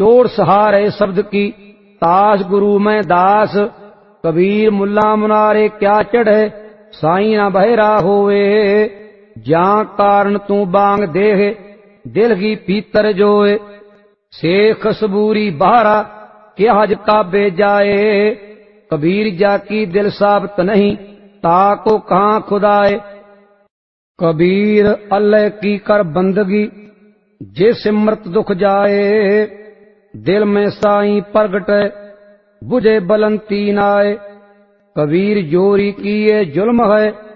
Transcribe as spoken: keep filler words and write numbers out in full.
चोर सहारे शब्द की तास गुरु में दास। कबीर मुल्ला मुनारे क्या चढ़े साई ना बहरा होवे। ज्यां कारण तू बांग देह दिल की पीतर जोए। शेख सबूरी बहारा क्या हज काबे जाए। कबीर जाकी दिल साबत नहीं ताको कहां खुदाए। कबीर अल्लाह की कर बंदगी जे सिमरत दुख जाए। दिल में साई प्रगटे बुझे बलंती नाए। कबीर जोरी किए जुल्म है